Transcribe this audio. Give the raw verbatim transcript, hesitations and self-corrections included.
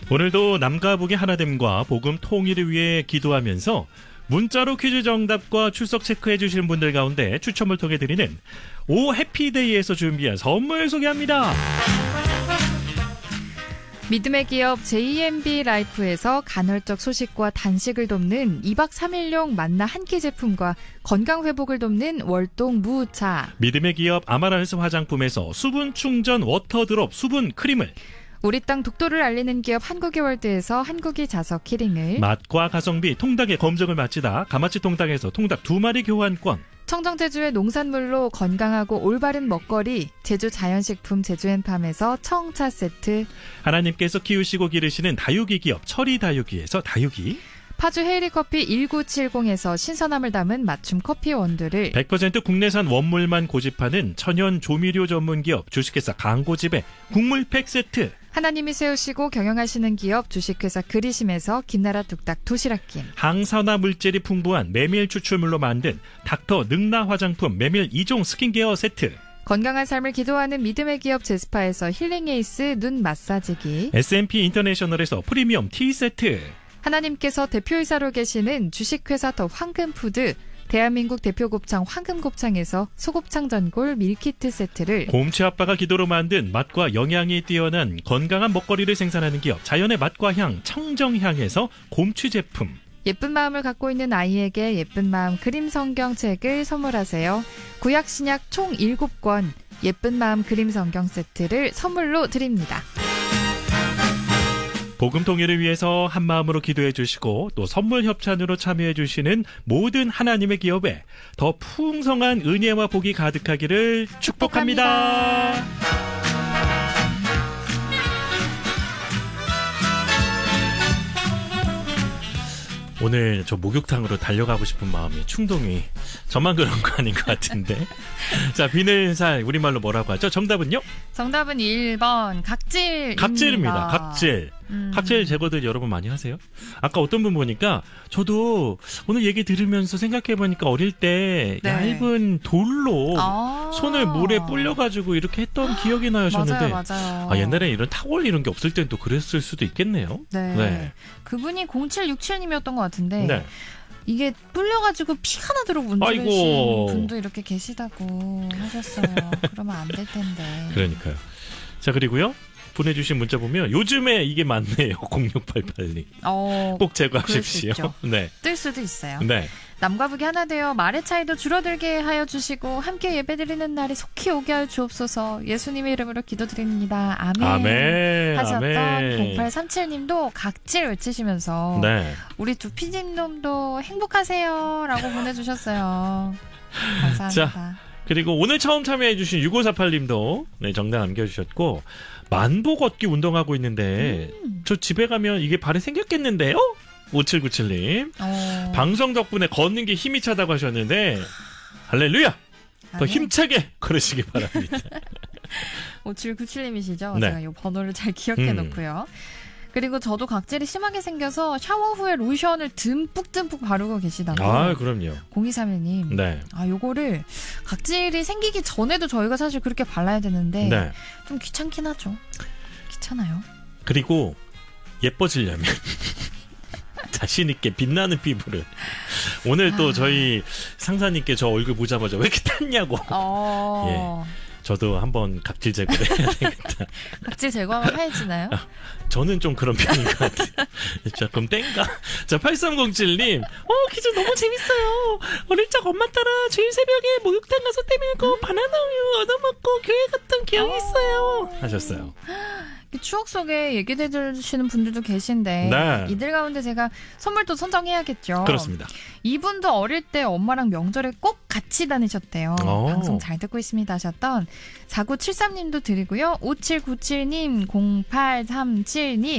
오늘도 남과 북의 하나됨과 복음 통일을 위해 기도하면서 문자로 퀴즈 정답과 출석 체크해 주시는 분들 가운데 추첨을 통해 드리는 오 해피데이에서 준비한 선물 소개합니다. 믿음의 기업 제이엠비 라이프에서 간헐적 소식과 단식을 돕는 이박 삼일용 만나 한 끼 제품과 건강 회복을 돕는 월동 무차, 믿음의 기업 아마란스 화장품에서 수분 충전 워터드롭 수분 크림을, 우리 땅 독도를 알리는 기업 한국의 월드에서 한국이 자석 키링을, 맛과 가성비 통닭의 검증을 마치다 가마치 통닭에서 통닭 두 마리 교환권, 청정제주의 농산물로 건강하고 올바른 먹거리 제주 자연식품 제주앤팜에서 청차 세트, 하나님께서 키우시고 기르시는 다육이 기업 철이 다육이에서 다육이, 파주 헤이리커피 천구백칠십에서 신선함을 담은 맞춤 커피 원두를, 백 퍼센트 국내산 원물만 고집하는 천연 조미료 전문 기업 주식회사 강고집의 국물팩 세트, 하나님이 세우시고 경영하시는 기업 주식회사 그리심에서 김나라 뚝딱 도시락김, 항산화 물질이 풍부한 메밀 추출물로 만든 닥터 능나 화장품 메밀 이 종 스킨케어 세트, 건강한 삶을 기도하는 믿음의 기업 제스파에서 힐링에이스 눈 마사지기, 에스엠피 인터내셔널에서 프리미엄 티 세트, 하나님께서 대표이사로 계시는 주식회사 더 황금푸드 대한민국 대표 곱창 황금곱창에서 소곱창 전골 밀키트 세트를, 곰치 아빠가 기도로 만든 맛과 영양이 뛰어난 건강한 먹거리를 생산하는 기업 자연의 맛과 향 청정향에서 곰취 제품, 예쁜 마음을 갖고 있는 아이에게 예쁜 마음 그림 성경 책을 선물하세요. 구약 신약 총 일곱 권 예쁜 마음 그림 성경 세트를 선물로 드립니다. 복음 통일을 위해서 한 마음으로 기도해 주시고 또 선물 협찬으로 참여해 주시는 모든 하나님의 기업에 더 풍성한 은혜와 복이 가득하기를 축복합니다. 축복합니다. 오늘 저 목욕탕으로 달려가고 싶은 마음이 충동이 저만 그런 거 아닌 것 같은데. 자, 비늘살 우리말로 뭐라고 하죠? 정답은요? 정답은 일 번 각질입니다. 각질입니다. 각질. 음. 각질 제거들 여러분 많이 하세요? 아까 어떤 분 보니까 저도 오늘 얘기 들으면서 생각해보니까 어릴 때 네. 얇은 돌로 아~ 손을 물에 불려가지고 이렇게 했던 기억이 나요. 하셨는데 맞아요, 맞아요. 아, 옛날에 이런 타월 이런 게 없을 땐 또 그랬을 수도 있겠네요. 네. 네. 그분이 공칠육칠님이었던 것 같은데 네. 이게 불려가지고 피가 나도록 문지르신 분도 이렇게 계시다고 하셨어요. 그러면 안 될 텐데. 그러니까요. 자, 그리고요. 보내주신 문자 보면 요즘에 이게 많네요. 공육팔팔님. 어, 꼭 제거하십시오. 네. 뜰 수도 있어요. 네. 남과 북이 하나 되어 말의 차이도 줄어들게 하여 주시고 함께 예배드리는 날이 속히 오게 하여 주옵소서. 예수님의 이름으로 기도드립니다. 아멘. 아멘. 하셨던 아멘. 공팔삼칠님도 각질 외치시면서 네. 우리 두피디님도 행복하세요 라고 보내주셨어요. 감사합니다. 자, 그리고 오늘 처음 참여해주신 육오사팔님도 네, 정답 남겨주셨고 만보 걷기 운동하고 있는데 음. 저 집에 가면 이게 발에 생겼겠는데요? 오칠구칠님 어. 방송 덕분에 걷는 게 힘이 차다고 하셨는데 할렐루야! 더 힘차게 걸으시기 바랍니다. 오칠구칠님이시죠? 네. 제가 이 번호를 잘 기억해 놓고요. 음. 그리고 저도 각질이 심하게 생겨서 샤워 후에 로션을 듬뿍듬뿍 바르고 계시다고. 아, 그럼요. 공이삼일님. 네. 아, 요거를 각질이 생기기 전에도 저희가 사실 그렇게 발라야 되는데 네. 좀 귀찮긴 하죠. 귀찮아요. 그리고 예뻐지려면 자신 있게 빛나는 피부를. 오늘 또 아. 저희 상사님께 저 얼굴 보자마자 왜 이렇게 탔냐고. 어. 예. 저도 한번 각질 제거를 해야 되겠다. 각질 제거하면 하얘지나요? 아, 저는 좀 그런 편인 것 같아요. 자, 그럼 땡가. 자, 팔삼공칠님. 어, 퀴즈 너무 재밌어요. 어릴 적 엄마 따라 주일 새벽에 목욕탕 가서 때밀고 음. 바나나 우유 얻어먹고 교회 갔던 기억이 어. 있어요. 하셨어요. 추억 속에 얘기해 주시는 분들도 계신데 네. 이들 가운데 제가 선물도 선정해야겠죠. 그렇습니다. 이분도 어릴 때 엄마랑 명절에 꼭 같이 다니셨대요. 오. 방송 잘 듣고 있습니다 하셨던 사구칠삼님도 드리고요. 오칠구칠님, 공팔삼칠님